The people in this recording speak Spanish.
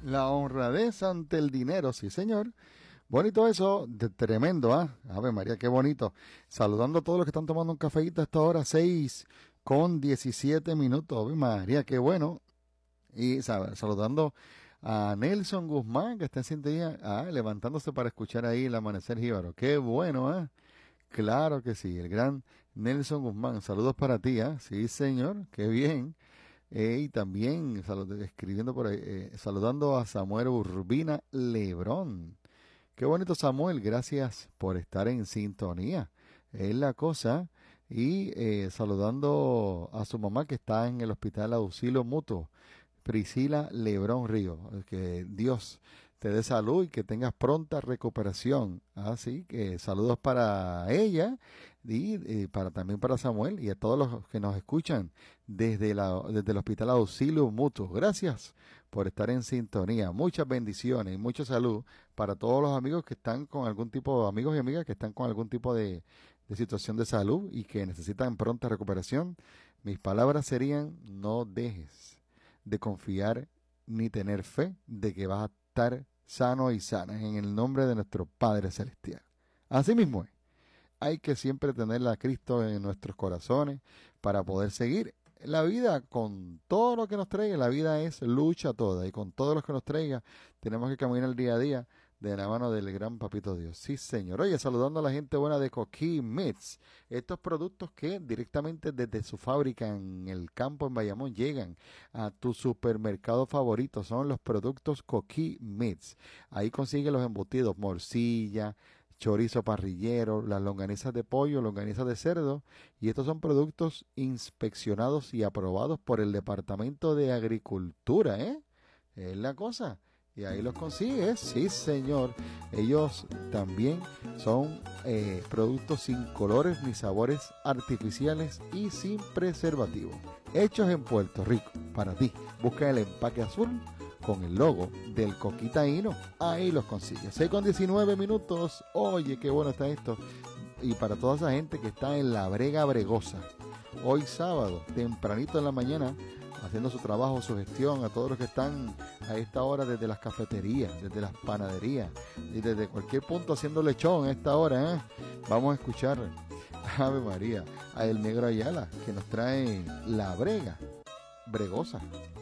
La honradez ante el dinero, sí señor. Bonito eso, tremendo, ¿ah? Ave María, qué bonito. Saludando a todos los que están tomando un cafeíto a esta hora, 6:17. Ave María, qué bueno. Y saludando a Nelson Guzmán, que está en sintonía, levantándose para escuchar ahí el amanecer jíbaro. Qué bueno, ¿ah? Claro que sí, el gran Nelson Guzmán. Saludos para ti, ¿ah? Sí, señor, qué bien. Y también escribiendo por ahí, saludando a Samuel Urbina Lebrón. Qué bonito, Samuel, gracias por estar en sintonía. Es la cosa. Y saludando a su mamá que está en el Hospital Auxilio Mutuo, Priscila Lebrón Río. Que Dios te dé salud y que tengas pronta recuperación. Así que saludos para ella y también para Samuel y a todos los que nos escuchan desde el Hospital Auxilio Mutuo. Gracias por estar en sintonía. Muchas bendiciones y mucha salud para todos los amigos que están con algún tipo, amigos y amigas que están con algún tipo de situación de salud y que necesitan pronta recuperación. Mis palabras serían: no dejes de confiar ni tener fe de que vas a estar sano y sana en el nombre de nuestro Padre Celestial. Así mismo es. Hay que siempre tener a Cristo en nuestros corazones para poder seguir la vida con todo lo que nos traiga. La vida es lucha toda y con todo lo que nos traiga tenemos que caminar el día a día de la mano del gran Papito Dios. Sí, señor. Oye, saludando a la gente buena de Coquí Meats. Estos productos que directamente desde su fábrica en el campo en Bayamón llegan a tu supermercado favorito. Son los productos Coquí Meats. Ahí consigues los embutidos, morcilla, chorizo parrillero, las longanizas de pollo, longanizas de cerdo, y estos son productos inspeccionados y aprobados por el Departamento de Agricultura, ¿eh? Es la cosa. Y ahí los consigues, sí señor. Ellos también son productos sin colores ni sabores artificiales y sin preservativos. Hechos en Puerto Rico, para ti. Busca el empaque azul con el logo del Coquitaíno. Ahí los consigues. 6:19. Oye, qué bueno está esto. Y para toda esa gente que está en la Brega Bregosa, hoy sábado, tempranito en la mañana, haciendo su trabajo, su gestión, a todos los que están a esta hora desde las cafeterías, desde las panaderías y desde cualquier punto haciendo lechón a esta hora, ¿eh? Vamos a escuchar, Ave María, a El Negro Ayala, que nos trae la Brega Bregosa.